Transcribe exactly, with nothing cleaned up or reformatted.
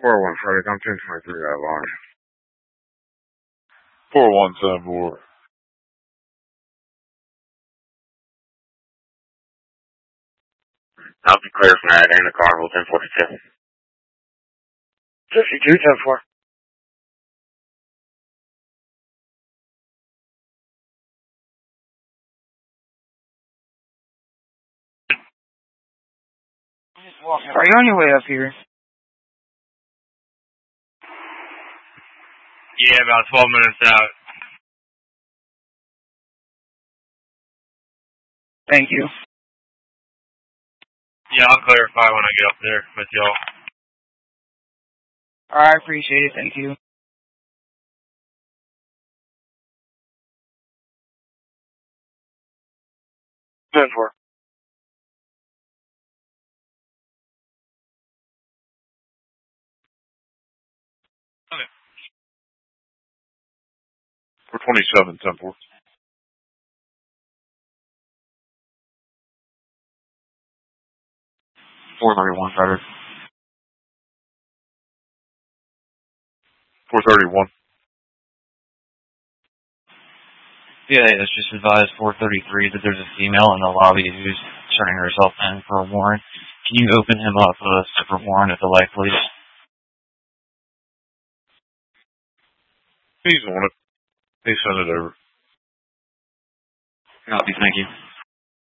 four one Friday, I'm ten twenty-three at large. four one seven four. I'll be clear from that and the Carnival ten forty-two. fifty-two ten four. Are you on your way up here? Yeah, about twelve minutes out. Thank you. Yeah, I'll clarify when I get up there with y'all. Alright, I appreciate it. Thank you. ten four. Okay. four twenty-seven ten four. four thirty-one Friday. four thirty-one. Yeah, it's just advised four thirty-three that there's a female in the lobby who's turning herself in for a warrant. Can you open him up a separate warrant at the light, please? He's on it. He sent it over. Copy, thank you.